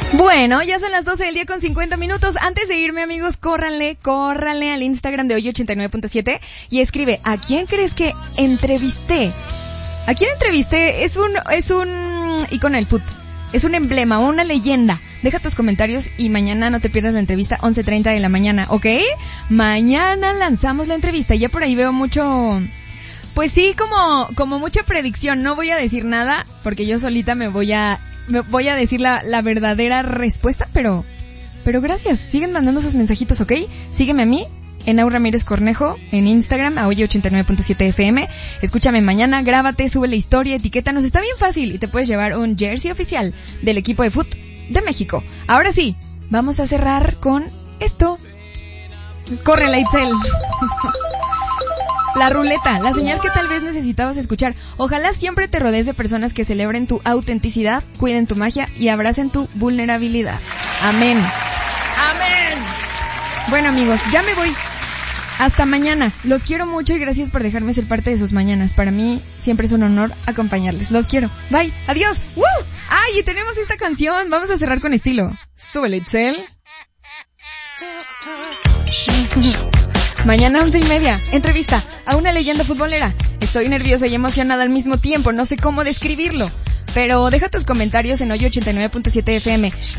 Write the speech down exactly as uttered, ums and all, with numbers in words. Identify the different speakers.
Speaker 1: Bueno, ya son las doce del día con cincuenta minutos. Antes de irme, amigos, córranle, córranle al Instagram de Hoy ochenta y nueve punto siete y escribe, ¿a quién crees que entrevisté? ¿A quién entrevisté? Es un, es un icono del fútbol. Es un emblema, una leyenda. Deja tus comentarios y mañana no te pierdas la entrevista, once treinta de la mañana, ¿ok? Mañana lanzamos la entrevista. Ya por ahí veo mucho... Pues sí, como, como mucha predicción. No voy a decir nada porque yo solita me voy a... Me voy a decir la, la verdadera respuesta, pero, pero gracias. Siguen mandando sus mensajitos, ¿ok? Sígueme a mí, en Au Ramírez Cornejo, en Instagram, a Hoy ochenta y nueve punto siete F M. Escúchame mañana, grábate, sube la historia, etiquétanos. Está bien fácil y te puedes llevar un jersey oficial del equipo de fútbol de México. Ahora sí, vamos a cerrar con esto. Corre, la Itzel. La ruleta, la señal que tal vez necesitabas escuchar. Ojalá siempre te rodees de personas que celebren tu autenticidad, cuiden tu magia y abracen tu vulnerabilidad. Amén. Amén. Bueno, amigos, ya me voy. Hasta mañana. Los quiero mucho y gracias por dejarme ser parte de sus mañanas. Para mí siempre es un honor acompañarles. Los quiero. Bye. Adiós. ¡Woo! ¡Ay! Y tenemos esta canción. Vamos a cerrar con estilo. Súbele, Itzel. Mañana once y media, entrevista a una leyenda futbolera. Estoy nerviosa y emocionada al mismo tiempo, no sé cómo describirlo. Pero deja tus comentarios en Hoy ochenta y nueve punto siete F M.